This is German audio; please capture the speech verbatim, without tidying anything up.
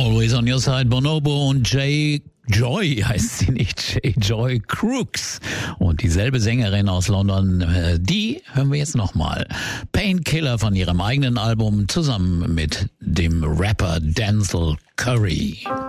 Always on Your Side, Bonobo und Jay Joy heißt sie nicht, Jay Joy Crooks. Und dieselbe Sängerin aus London, die hören wir jetzt nochmal. Painkiller von ihrem eigenen Album zusammen mit dem Rapper Denzel Curry.